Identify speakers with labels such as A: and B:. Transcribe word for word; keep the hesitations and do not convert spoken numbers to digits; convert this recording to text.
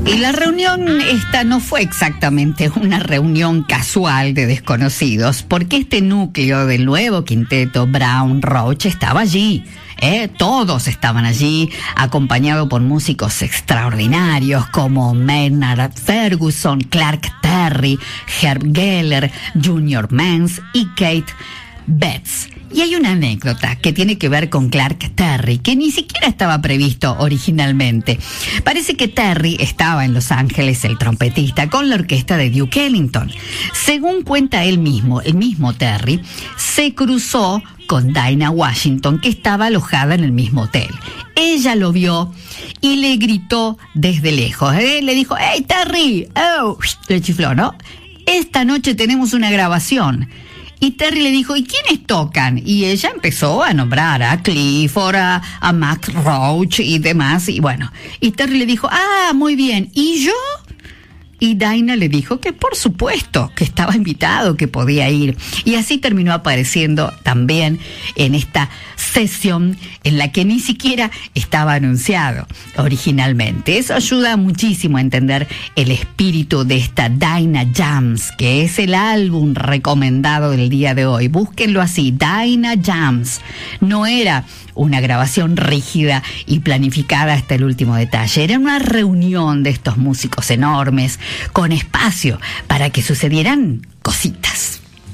A: Y la reunión esta no fue exactamente una reunión casual de desconocidos, porque este núcleo del nuevo quinteto Brown Roach estaba allí. ¿Eh? Todos estaban allí, acompañados por músicos extraordinarios como Maynard Ferguson, Clark Terry, Herb Geller, Junior Mans y Kate Betts. Y hay una anécdota que tiene que ver con Clark Terry, que ni siquiera estaba previsto originalmente. Parece que Terry estaba en Los Ángeles, el trompetista, con la orquesta de Duke Ellington. Según cuenta él mismo, el mismo Terry, se cruzó con Dinah Washington, que estaba alojada en el mismo hotel. Ella lo vio y le gritó desde lejos. ¿eh? Le dijo, ¡Hey, Terry! ¡Oh! Le chifló, ¿no? Esta noche tenemos una grabación. Y Terry le dijo, ¿y quiénes tocan? Y ella empezó a nombrar a Clifford, a, a Max Roach y demás. Y bueno, y Terry le dijo, ah, muy bien. ¿Y yo? Y Dinah le dijo que por supuesto, que estaba invitado, que podía ir. Y así terminó apareciendo también en esta sesión en la que ni siquiera estaba anunciado originalmente. Eso ayuda muchísimo a entender el espíritu de esta Dinah Jams, que es el álbum recomendado del día de hoy. Búsquenlo así, Dinah Jams. No era una grabación rígida y planificada hasta el último detalle. Era una reunión de estos músicos enormes, con espacio para que sucedieran cositas.